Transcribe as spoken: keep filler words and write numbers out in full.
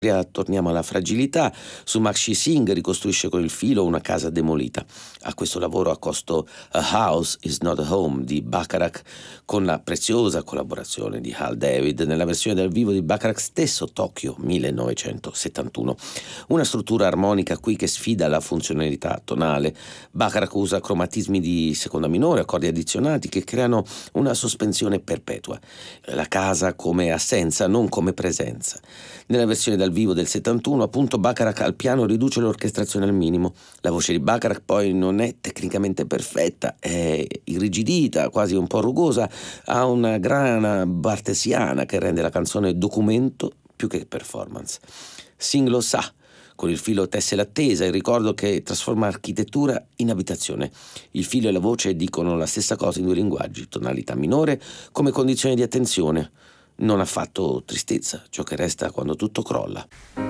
Torniamo alla fragilità. Su Makshi Singh ricostruisce con il filo una casa demolita. A questo lavoro accosto A House is Not a Home di Bacharach, con la preziosa collaborazione di Hal David nella versione dal vivo di Bacharach stesso, Tokyo millenovecentosettantuno. Una struttura armonica qui che sfida la funzionalità tonale. Bacharach usa cromatismi di seconda minore, accordi addizionati che creano una sospensione perpetua. La casa come assenza, non come presenza. Nella versione dal vivo del settantuno, appunto, Bacharach al piano riduce l'orchestrazione al minimo. La voce di Bacharach poi non è tecnicamente perfetta, è irrigidita, quasi un po' rugosa, ha una grana bartesiana che rende la canzone documento più che performance. Singh lo sa, con il filo tesse l'attesa, il ricordo che trasforma architettura in abitazione. Il filo e la voce dicono la stessa cosa in due linguaggi, tonalità minore come condizione di attenzione. Non ha fatto tristezza, ciò che resta quando tutto crolla.